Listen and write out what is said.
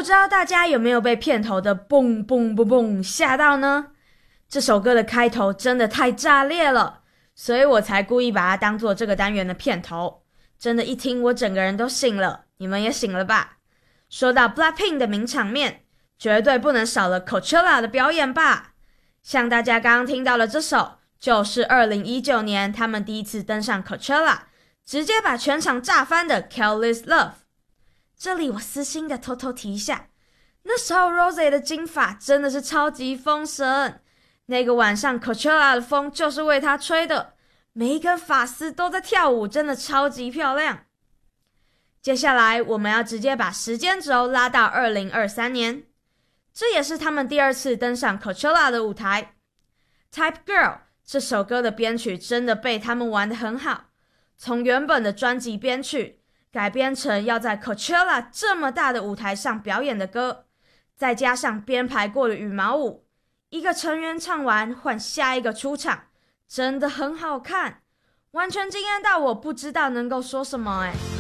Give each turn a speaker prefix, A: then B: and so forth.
A: 知道大家有没有被片头的蹦蹦蹦蹦吓到呢？这首歌的开头真的太炸裂了，所以我才故意把它当做这个单元的片头。真的，一听我整个人都醒了，你们也醒了吧？说到 Blackpink 的名场面，绝对不能少了 Coachella 的表演吧。像大家刚刚听到的这首，就是2019年他们第一次登上 Coachella， 直接把全场炸翻的 Careless Love。 这里我私心的偷偷提一下，那时候 Rosé 的金发真的是超级丰神，那个晚上 Coachella 的风就是为她吹的，每一根发丝都在跳舞，真的超级漂亮。接下来我们要直接把时间轴拉到2023年，这也是他们第二次登上 Coachella 的舞台。 Type Girl 这首歌的编曲真的被他们玩得很好，从原本的专辑编曲改编成要在 Coachella 这么大的舞台上表演的歌，再加上编排过的羽毛舞，一个成员唱完换下一个出场，真的很好看，完全惊艳到我不知道能够说什么。